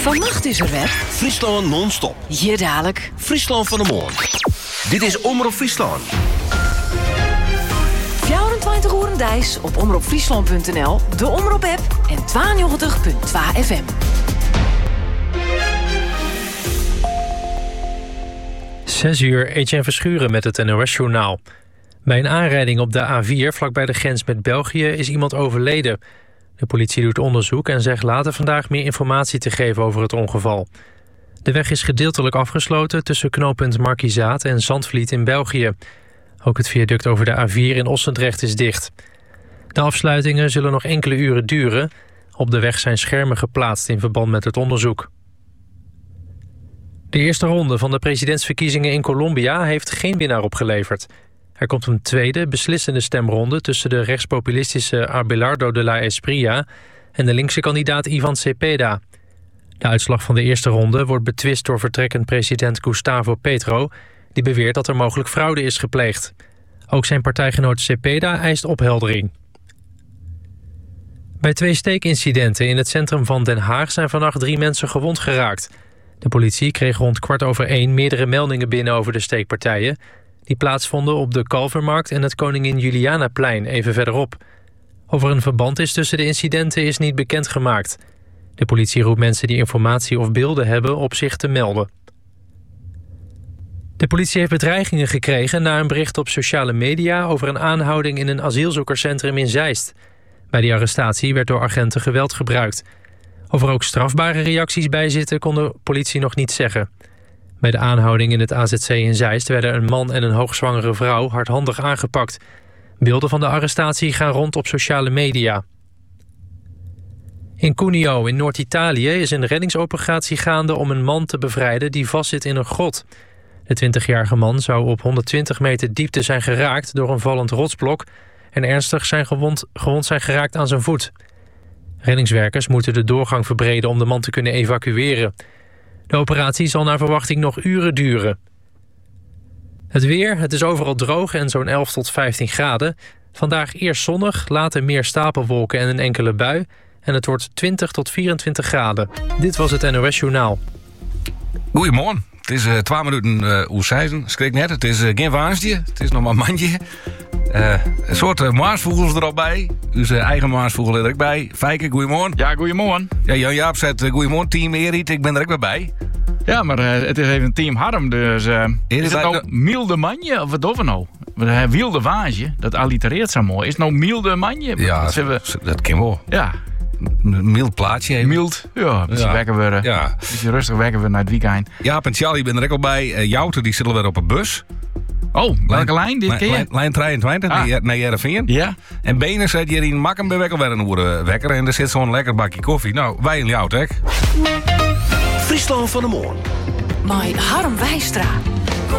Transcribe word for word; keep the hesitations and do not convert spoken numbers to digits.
Vannacht is er weer Friesland non-stop. Hier dadelijk Friesland van de Morgen. Dit is Omroep Friesland. vierentwintig uur dijs op omroepfriesland punt n l, de Omroep-app en tweeënnegentig punt twee F M. Zes uur, Etienne Verschuren met het N O S-journaal. Bij een aanrijding op de A vier, vlakbij de grens met België, is iemand overleden. De politie doet onderzoek en zegt later vandaag meer informatie te geven over het ongeval. De weg is gedeeltelijk afgesloten tussen knooppunt Markizaat en Zandvliet in België. Ook het viaduct over de A vier in Ossendrecht is dicht. De afsluitingen zullen nog enkele uren duren. Op de weg zijn schermen geplaatst in verband met het onderzoek. De eerste ronde van de presidentsverkiezingen in Colombia heeft geen winnaar opgeleverd. Er komt een tweede, beslissende stemronde tussen de rechtspopulistische Abelardo de la Espriella en de linkse kandidaat Ivan Cepeda. De uitslag van de eerste ronde wordt betwist door vertrekkend president Gustavo Petro, die beweert dat er mogelijk fraude is gepleegd. Ook zijn partijgenoot Cepeda eist opheldering. Bij twee steekincidenten in het centrum van Den Haag zijn vannacht drie mensen gewond geraakt. De politie kreeg rond kwart over één meerdere meldingen binnen over de steekpartijen. Die plaatsvonden op de Kalvermarkt en het Koningin Julianaplein even verderop. Of er een verband is tussen de incidenten is niet bekendgemaakt. De politie roept mensen die informatie of beelden hebben op zich te melden. De politie heeft bedreigingen gekregen na een bericht op sociale media over een aanhouding in een asielzoekerscentrum in Zeist. Bij die arrestatie werd door agenten geweld gebruikt. Of er ook strafbare reacties bij zitten kon de politie nog niet zeggen. Bij de aanhouding in het A Z C in Zeist werden een man en een hoogzwangere vrouw hardhandig aangepakt. Beelden van de arrestatie gaan rond op sociale media. In Cuneo in Noord-Italië is een reddingsoperatie gaande om een man te bevrijden die vastzit in een grot. De twintigjarige man zou op honderdtwintig meter diepte zijn geraakt door een vallend rotsblok en ernstig zijn gewond, gewond zijn geraakt aan zijn voet. Reddingswerkers moeten de doorgang verbreden om de man te kunnen evacueren. De operatie zal naar verwachting nog uren duren. Het weer, het is overal droog en zo'n elf tot vijftien graden. Vandaag eerst zonnig, later meer stapelwolken en een enkele bui. En het wordt twintig tot vierentwintig graden. Dit was het N O S-journaal. Goedemorgen. Het is uh, twaalf minuten uh, oer zes. Schrik net, het is uh, geen waarsje. Het is nog maar een mandje. Uh, een soort uh, maasvogels er al bij. Dus uh, eigen maasvogel er ook bij. Fijke, goedemorgen. Ja, goedemorgen. Ja, Jan-Jaap zegt uh, goedemorgen, team Erit. Ik ben er ook weer bij. Ja, maar uh, het is even team Harm, dus... Uh, is het nou de... milde manje, of wat doen we nou? Uh, wilde waasje, dat allitereert zo mooi. Is het nou milde manje? Ja, dat, we... dat kan wel. Ja. Een mild plaatje even. Mild, ja. Een beetje ja. wekken we. Ja. Een beetje rustig wekken we naar het weekend. Jaap en Charlie, ben er ook al bij. Uh, Jouter, die zitten weer op een bus. Oh, welke lijn dit keer? Lijn, lijn drieëntwintig, ah. naar, naar Jereveen. Ja. En Benen zet hier in Makken bij wekker weer een oer wekker. En er zit zo'n lekker bakje koffie. Nou, wij en Jouter, hè. Friesland van de Morgen. Met Harm Wijstra.